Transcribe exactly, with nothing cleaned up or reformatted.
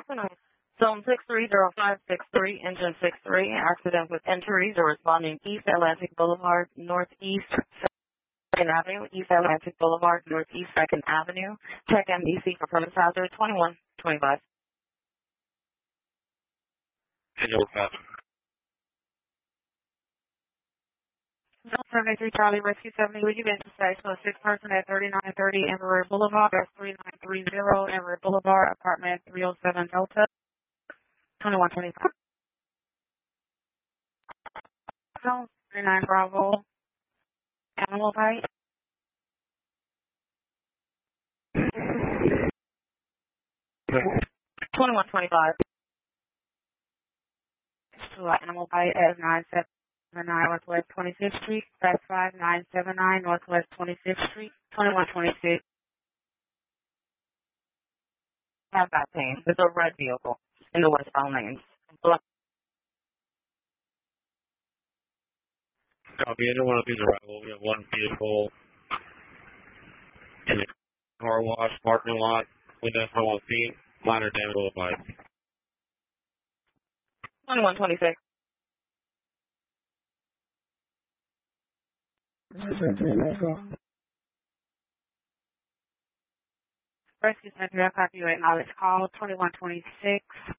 afternoon. Zone six three zero five six three, engine six three, accident with injuries are responding East Atlantic Boulevard, Northeast second Avenue, East Atlantic Boulevard, Northeast second Avenue. Check M D C for premise hazard twenty-one twenty-five. Angel Pass. Zone seven three Charlie Rescue seventy, would you be interested for a sick person at thirty-nine thirty Everett Boulevard, that's three nine three zero Everett Boulevard, apartment three oh seven Delta, twenty-one twenty-five. Zone thirty-nine Bravo, animal bite. twenty-one twenty-five. So animal bite at nine seven nine Northwest twenty-fifth Street, that's five nine seven nine Northwest twenty-fifth Street, twenty-one twenty-six. Have that thing. It's a red vehicle in the westbound lanes. Black. Copy. Anyone of these arrival. We have one vehicle in the car wash parking lot. Windows for one feet. Minor damage will apply. twenty-one twenty-six. Rescue Center, I copy you acknowledge call twenty-one twenty-six.